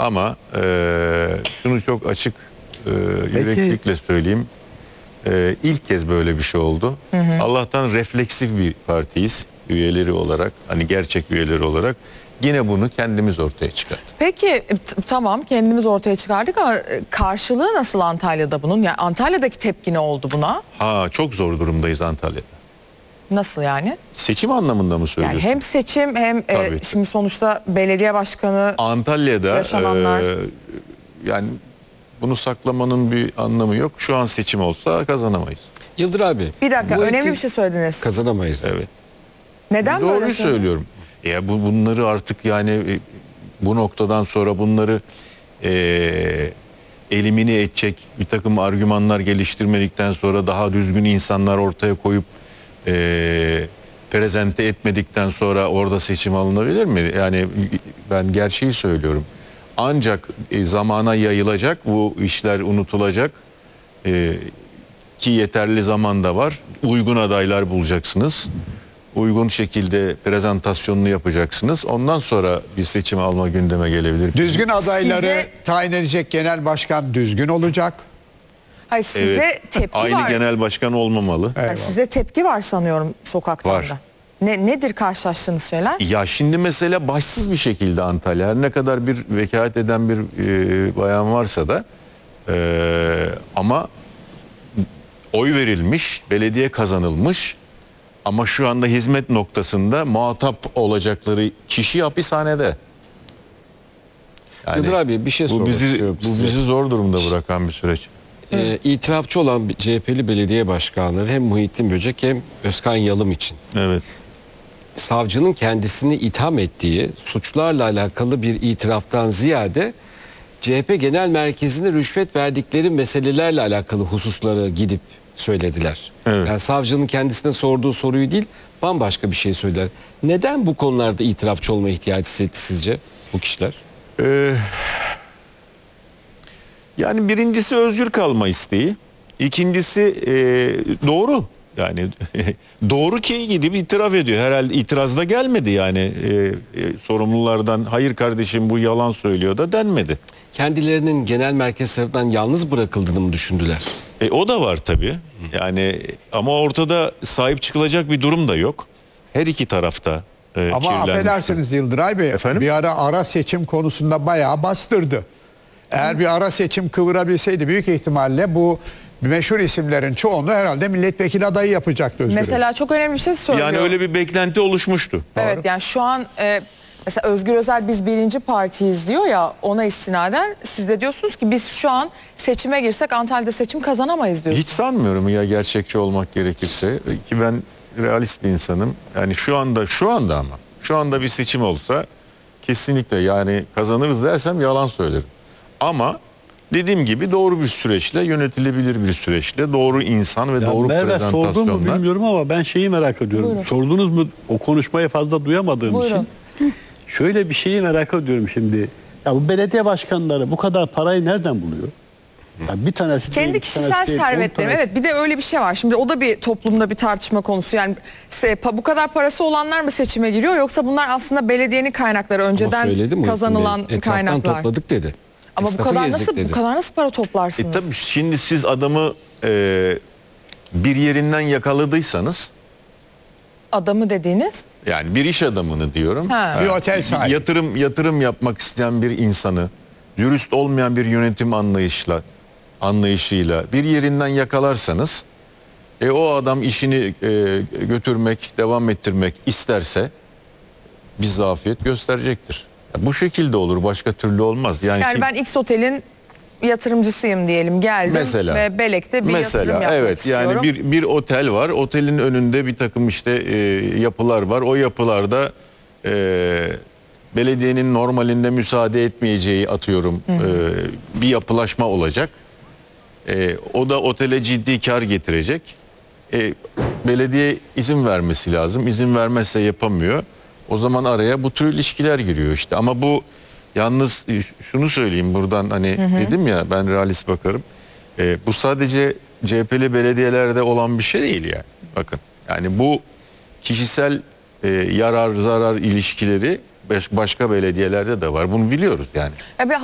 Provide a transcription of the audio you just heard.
Ama şunu çok açık yüreklilikle söyleyeyim. İlk kez böyle bir şey oldu. Allah'tan refleksif bir partiyiz üyeleri olarak, hani gerçek üyeleri olarak. Yine bunu kendimiz ortaya çıkardık. Peki tamam, kendimiz ortaya çıkardık ama karşılığı nasıl Antalya'da bunun? Yani Antalya'daki tepki ne oldu buna? Çok zor durumdayız Antalya'da. Nasıl yani? Seçim anlamında mı Yani söylüyorsun? hem seçim hem şimdi sonuçta belediye başkanı Antalya'da yaşananlar. Yani bunu saklamanın bir anlamı yok. Şu an seçim olsa kazanamayız. Yıldır abi. Bir dakika, bu önemli eti bir şey söylediniz. kazanamayız. Evet. Neden böyle Doğruyu söylüyorum. Bunları artık yani bu noktadan sonra bunları elimine edecek bir takım argümanlar geliştirmedikten sonra, daha düzgün insanlar ortaya koyup prezente etmedikten sonra orada seçim alınabilir mi? Yani ben gerçeği söylüyorum. Ancak zamana yayılacak, bu işler unutulacak ki yeterli zaman da var. Uygun adaylar bulacaksınız. Uygun şekilde prezentasyonunu yapacaksınız. Ondan sonra bir seçim alma gündeme gelebilir. Düzgün adayları tayin edecek genel başkan düzgün olacak. Hayır, size tepki Aynı var. genel başkan olmamalı. Yani size tepki var sanıyorum sokaktan Var. da. Nedir karşılaştığınız şeyler? Ya şimdi mesela başsız bir şekilde Antalya, her ne kadar bir vekalet eden bir bayan varsa da ama oy verilmiş, belediye kazanılmış ama şu anda hizmet noktasında muhatap olacakları kişi hapishanede. Yani Yıldır abi bir şey bu sormak istiyorum bu size. bizi zor durumda bırakan bir süreç. İtirafçı olan CHP'li belediye başkanları hem Muhittin Böcek hem Özkan Yalım için Evet. savcının kendisini itham ettiği suçlarla alakalı bir itiraftan ziyade CHP Genel Merkezi'ne rüşvet verdikleri meselelerle alakalı hususları gidip söylediler. Evet. Yani savcının kendisine sorduğu soruyu değil, bambaşka bir şey söylediler. Neden bu konularda itirafçı olma ihtiyacı hissetti sizce bu kişiler? Yani birincisi özgür kalma isteği. İkincisi doğru. Yani doğru ki gidip itiraf ediyor. Herhalde itiraz da gelmedi yani sorumlulardan, hayır kardeşim bu yalan söylüyor da denmedi. Kendilerinin genel merkez tarafından yalnız bırakıldığını mı düşündüler? O da var tabii. Yani ama ortada sahip çıkılacak bir durum da yok. Her iki tarafta Ama kirlenmiş. affedersiniz Yıldıray Bey, Efendim? bir ara seçim konusunda bayağı bastırdı. Eğer bir ara seçim kıvırabilseydi büyük ihtimalle bu meşhur isimlerin çoğunu herhalde milletvekili adayı yapacaktı Özgür. Mesela çok önemli bir şey söylüyor. Yani öyle bir beklenti oluşmuştu. Evet, yani şu an mesela Özgür Özel biz birinci partiyiz diyor ya, ona istinaden siz de diyorsunuz ki biz şu an seçime girsek Antalya'da seçim kazanamayız diyorsunuz. Hiç sanmıyorum ya, gerçekçi olmak gerekirse, ki ben realist bir insanım. Yani şu anda bir seçim olsa kesinlikle yani kazanırız dersem yalan söylerim. Ama dediğim gibi doğru bir süreçle, yönetilebilir bir süreçle, doğru insan ve doğru Merve sordun mu prezentasyonla. bilmiyorum ama ben şeyi merak ediyorum. Buyurun. Sordunuz mu, o konuşmayı fazla duyamadığım Buyurun. için. Şöyle bir şeyi merak ediyorum şimdi. Ya bu belediye başkanları bu kadar parayı nereden buluyor? Ya bir tanesi değil, Kendi iki tanesi kişisel değil, 10 servetleri, tanesi. evet, bir de öyle bir şey var. Şimdi o da bir toplumda bir tartışma konusu. Yani bu kadar parası olanlar mı seçime giriyor, yoksa bunlar aslında belediyenin kaynakları, Ama önceden söyledi Muhittin kazanılan Bey, etraftan kaynaklar. topladık dedi. Ama Esnafı gezdik dedi. bu kadar nasıl para toplarsınız? Tabii şimdi siz adamı bir yerinden yakaladıysanız, Adamı dediğiniz? yani bir iş adamını diyorum. Ha. Bir otel sahibi. Yatırım yapmak isteyen bir insanı, dürüst olmayan bir yönetim anlayışıyla bir yerinden yakalarsanız, o adam işini götürmek, devam ettirmek isterse bir zafiyet gösterecektir. Ya bu şekilde olur, başka türlü olmaz. Yani Ben X otelin yatırımcısıyım diyelim, geldim mesela, ve Belek'te bir yatırım yapmak evet, istiyorum. yani bir otel var, otelin önünde bir takım işte yapılar var. O yapılarda belediyenin normalinde müsaade etmeyeceği, atıyorum, bir yapılaşma olacak. O da otele ciddi kar getirecek. Belediye izin vermesi lazım. İzin vermezse yapamıyor. O zaman araya bu tür ilişkiler giriyor işte. Ama bu yalnız şunu söyleyeyim buradan, hani dedim ya ben realist bakarım. Bu sadece CHP'li belediyelerde olan bir şey değil yani. Bakın yani bu kişisel yarar zarar ilişkileri başka belediyelerde de var. Bunu biliyoruz yani. Bir